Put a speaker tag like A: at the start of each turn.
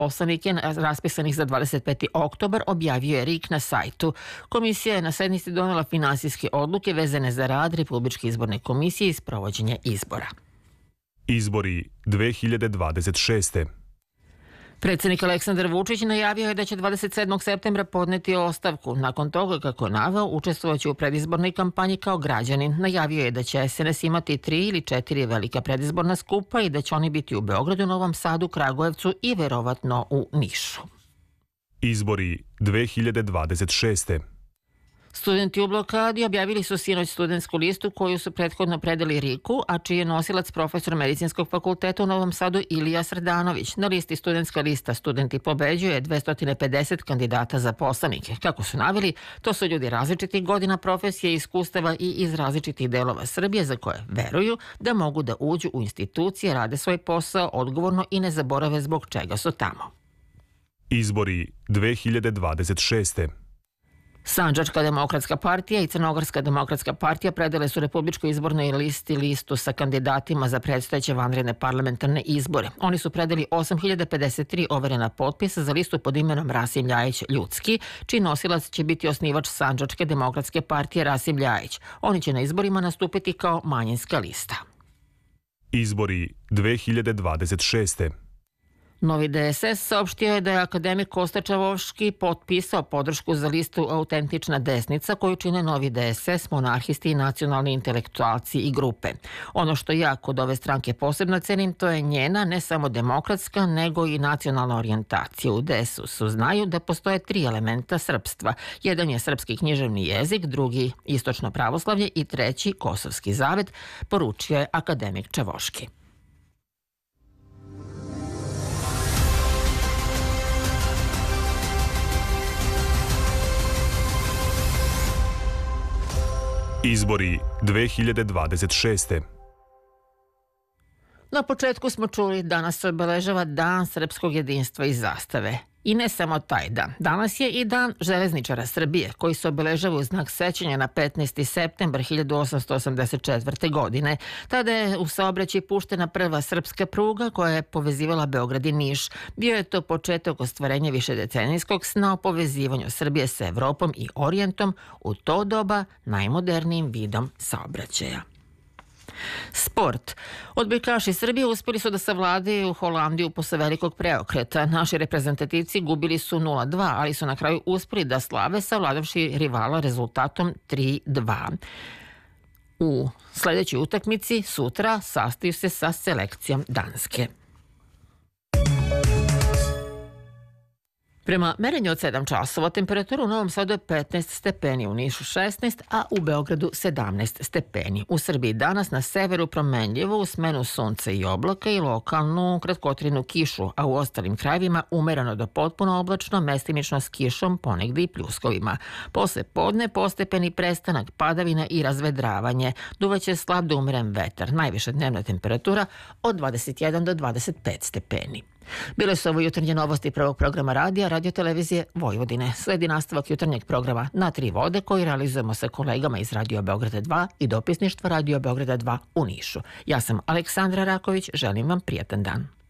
A: poslanike raspisanih za 25. oktobar objavio je RIK na sajtu. Komisija je na sednici donela finansijske odluke vezane za rad Republičke izborne komisije i sprovođenje izbora.
B: Izbori 2026.
A: Predsjednik Aleksandar Vučić najavio je da će 27. septembra podneti ostavku. Nakon toga, kako je naveo, učestvovaće u predizbornoj kampanji kao građanin. Najavio je da će SNS imati 3 ili 4 velika predizborna skupa i da će oni biti u Beogradu, Novom Sadu, Kragujevcu i verovatno u Nišu.
B: Izbori 2026.
A: Studenti u blokadi objavili su sinoć studentsku listu koju su prethodno predali RIK-u, a čiji je nosilac profesor Medicinskog fakulteta u Novom Sadu Ilija Srdanović. Na listi studentska lista Studenti pobeđuje 250 kandidata za poslanike. Kako su naveli, to su ljudi različitih godina profesije, iskustava i iz različitih delova Srbije za koje veruju da mogu da uđu u institucije, rade svoj posao odgovorno i ne zaborave zbog čega su tamo.
B: Izbori 2026.
A: Sandžačka demokratska partija i Crnogorska demokratska partija predale su Republičkoj izbornoj listi listu sa kandidatima za predstojeće vanredne parlamentarne izbore. Oni su predali 8053 overena potpisa za listu pod imenom Rasim Ljajić Ljudski, čiji nosilac će biti osnivač Sandžačke demokratske partije Rasim Ljajić. Oni će na izborima nastupiti kao manjinska lista.
B: Izbori 2026.
A: Novi DSS saopštio je da je akademik Kosta Čavoški potpisao podršku za listu Autentična desnica koju čine Novi DSS, monarhisti i nacionalni intelektualci i grupe. Ono što ja kod ove stranke posebno cenim, to je njena ne samo demokratska nego i nacionalna orijentacija. U DSS-u znaju da postoje 3 elementa srpstva. Jedan je srpski književni jezik, drugi istočno pravoslavlje i treći Kosovski zavet, poručio je akademik Čavoški.
B: Izbori 2026.
A: Na početku smo čuli danas se obeležava Dan srpskog jedinstva i zastave. I ne samo taj dan. Danas je i Dan železničara Srbije, koji se obeležava u znak sećanja na 15. septembar 1884. godine. Tada je u saobraćaj puštena prva srpska pruga koja je povezivala Beograd i Niš. Bio je to početak ostvarenja višedecenijskog sna o povezivanju Srbije sa Evropom i Orijentom, u to doba najmodernijim vidom saobraćaja. Sport. Odbojkaši Srbije uspjeli su da savladaju Holandiju posle velikog preokreta. Naši reprezentativci gubili su 0-2, ali su na kraju uspjeli da slave savladavši rivala rezultatom 3-2. U sljedećoj utakmici sutra sastaju se sa selekcijom Danske. Prema merenju od 7 časova, temperatura u Novom Sadu je 15 stepeni, u Nišu 16, a u Beogradu 17 stepeni. U Srbiji danas na severu promenljivo, u smenu sunca i oblaka i lokalnu kratkotrajnu kišu, a u ostalim krajevima umereno do potpuno oblačno, mestimično s kišom, ponegdje i pljuskovima. Posle podne postepeni prestanak padavina i razvedravanje. Duvaće slab do umeren vetar. Najviša dnevna temperatura od 21 do 25 stepeni. Bile su ovo jutarnje novosti prvog programa radija, Radio-televizije Vojvodine. Sledi nastavak jutarnjeg programa Na 3 vode koji realizujemo sa kolegama iz Radio Beograda 2 i dopisništva Radio Beograda 2 u Nišu. Ja sam Aleksandra Raković, želim vam prijatan dan.